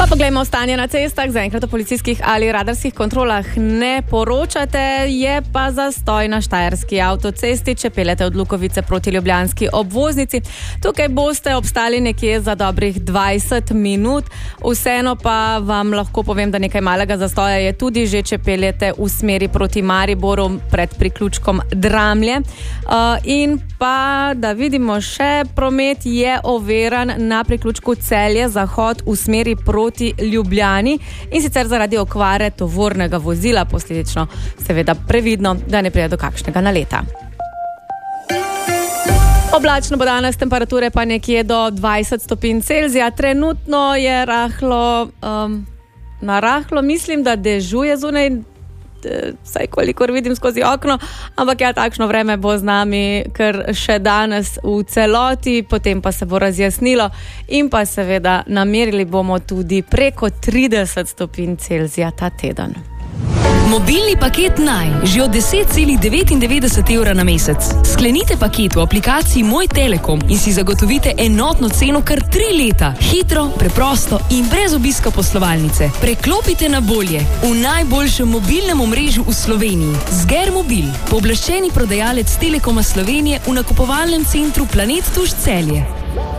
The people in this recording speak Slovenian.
Pa poglejmo stanje na cestah. Zaenkrat o policijskih ali radarskih kontrolah ne poročate, je pa zastoj na štajerski avtocesti, če peljete od Lukovice proti ljubljanski obvoznici. Tukaj boste obstali nekje za dobrih 20 minut. Vseeno pa vam lahko povem, da nekaj malega zastoja je tudi že, če peljete v smeri proti Mariboru pred priključkom Dramlje. In pa, da vidimo še, promet je oviran na priključku Celje Zahod v smeri proti Ljubljani, in sicer zaradi okvare tovornega vozila, posledično seveda previdno, da ne pride do kakšnega naleta. Oblačno bo danes, temperature pa nekje do 20 stopinj Celzija. Trenutno je rahlo, mislim, da dežuje zunaj, vsaj kolikor vidim skozi okno, ampak ja, takšno vreme bo z nami kar še danes v celoti, potem pa se bo razjasnilo in pa seveda namerili bomo tudi preko 30 stopinj Celzija ta teden. Mobilni paket Naj, že od 10,99 evra na mesec. Sklenite paket v aplikaciji Moj Telekom in si zagotovite enotno ceno kar 3 leta. Hitro, preprosto in brez obiska poslovalnice. Preklopite na bolje v najboljšem mobilnem omrežju v Sloveniji. Zger Mobil, pooblaščeni prodajalec Telekoma Slovenije v nakupovalnem centru Planet Tuš Celje.